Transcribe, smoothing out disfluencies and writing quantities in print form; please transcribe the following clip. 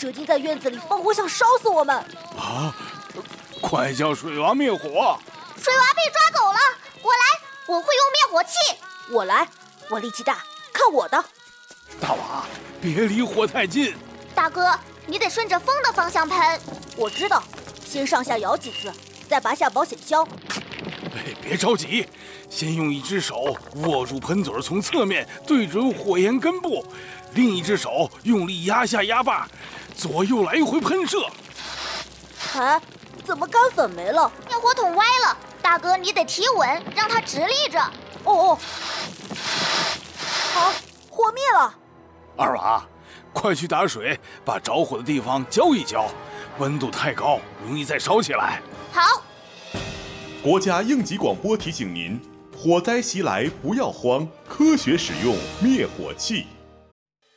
蛇精在院子里放火，想烧死我们！ 啊！快叫水娃灭火！ 水娃被抓走了，我来，我会用灭火器。 我来，我力气大，看我的！ 大娃，别离火太近。 大哥，你得顺着风的方向喷。 我知道，先上下摇几次，再拔下保险销。 别着急，先用一只手握住喷嘴，从侧面对准火焰根部，另一只手用力压下压把，左右来回喷射。 哎，怎么干粉没了？ 灭火筒歪了，大哥你得提稳，让它直立着。 哦，好，火灭了。 二娃，快去打水，把着火的地方浇一浇，温度太高，容易再烧起来。 好。 国家应急广播提醒您：火灾袭来不要慌，科学使用灭火器。